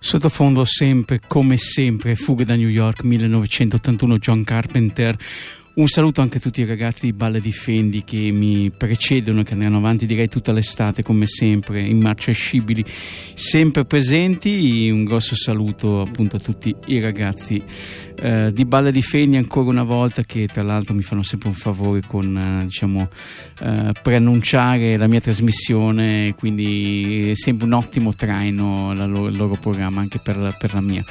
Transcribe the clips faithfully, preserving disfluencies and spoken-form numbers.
Sottofondo sempre, come sempre, Fuga da New York, millenovecentottantuno, John Carpenter. Un saluto anche a tutti i ragazzi di Balla di Fendi che mi precedono, che andranno avanti direi tutta l'estate come sempre, immarcescibili, sempre presenti. Un grosso saluto appunto a tutti i ragazzi eh, di Balla di Fendi ancora una volta, che tra l'altro mi fanno sempre un favore con eh, diciamo eh, preannunciare la mia trasmissione, quindi è sempre un ottimo traino la loro, il loro programma anche per la, per la mia.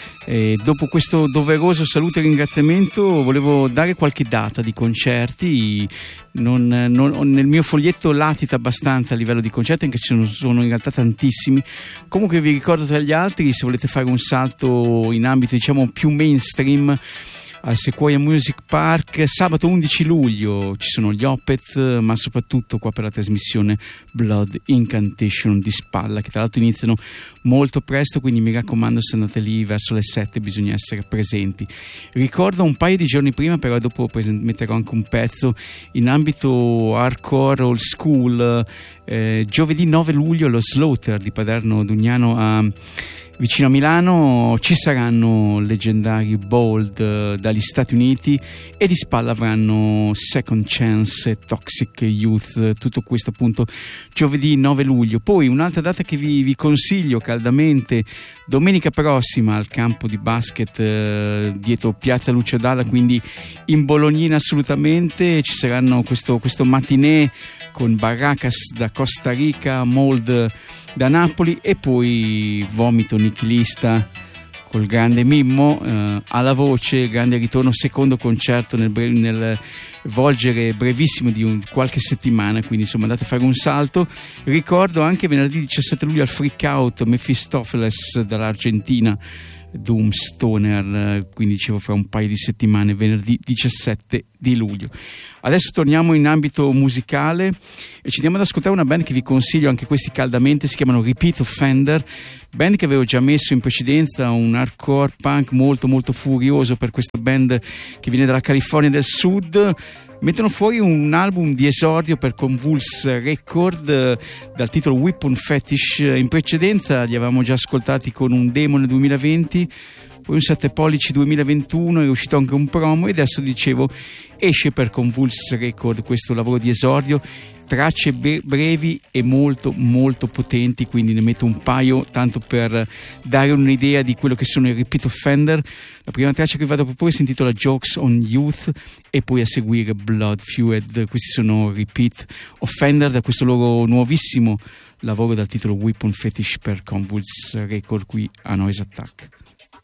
E dopo questo doveroso saluto e ringraziamento volevo dare qualche data di concerti. Non, non, nel mio foglietto latita abbastanza a livello di concerti, anche se sono, sono in realtà tantissimi. Comunque vi ricordo tra gli altri, se volete fare un salto in ambito diciamo più mainstream, al Sequoia Music Park sabato undici luglio ci sono gli Opeth, ma soprattutto qua per la trasmissione Blood Incantation di Spalla, che tra l'altro iniziano molto presto, quindi mi raccomando, se andate lì verso le sette bisogna essere presenti. Ricordo un paio di giorni prima, però dopo metterò anche un pezzo in ambito hardcore old school, eh, giovedì nove luglio allo Slaughter di Paderno Dugnano a vicino a Milano ci saranno leggendari Bold uh, dagli Stati Uniti, e di Spalla avranno Second Chance, Toxic Youth, tutto questo appunto giovedì nove luglio. Poi un'altra data che vi, vi consiglio caldamente, domenica prossima al campo di basket uh, dietro Piazza Lucio Dalla, quindi in Bolognina assolutamente, ci saranno questo, questo matinee con Barracas da Costa Rica, Mold da Napoli, e poi Vomito Nichilista col grande Mimmo eh, alla voce, grande ritorno, secondo concerto nel, bre- nel volgere brevissimo di un, qualche settimana, quindi insomma andate a fare un salto. Ricordo anche venerdì diciassette luglio al Freak Out Mephistopheles dall'Argentina, Doom Stoner, quindi dicevo fra un paio di settimane, venerdì diciassette di luglio. Adesso torniamo in ambito musicale e ci andiamo ad ascoltare una band che vi consiglio anche questi caldamente, si chiamano Repeat Offender, band che avevo già messo in precedenza, un hardcore punk molto molto furioso per questa band che viene dalla California del Sud. Mettono fuori un album di esordio per Convulse Record eh, dal titolo Weapon Fetish. In precedenza li avevamo già ascoltati con un demo nel duemilaventi, poi un sette pollici duemilaventuno, è uscito anche un promo, e adesso dicevo esce per Convulse Record questo lavoro di esordio, tracce be- brevi e molto molto potenti, quindi ne metto un paio tanto per dare un'idea di quello che sono i Repeat Offender. La prima traccia che vi vado a proporre si intitola Jokes on Youth, e poi a seguire Blood Feud. Questi sono Repeat Offender da questo loro nuovissimo lavoro dal titolo Weapon Fetish per Convulse Record qui a Noise Attack.